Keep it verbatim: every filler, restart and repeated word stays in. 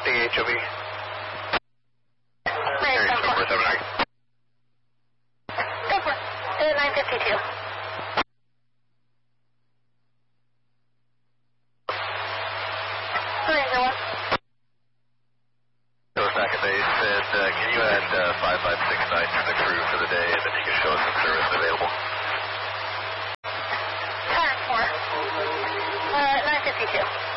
fifty H O V. Area four seven nine. Go for it. nine fifty-two. nine zero one. So back at base, and uh, can you add uh, five five six nine to the crew for the day, and then you can show us some service available? Time four. Uh, nine fifty-two.